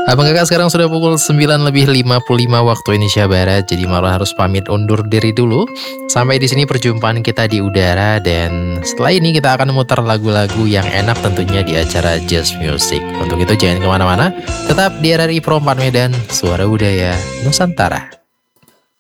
Abang Kakak sekarang sudah pukul 9:55 waktu Indonesia Barat, jadi Marwan harus pamit undur diri dulu. Sampai di sini perjumpaan kita di udara dan setelah ini kita akan memutar lagu-lagu yang enak tentunya di acara Just Music. Untuk itu jangan kemana-mana, tetap di RRI Pro 4 Medan, Suara Budaya Nusantara.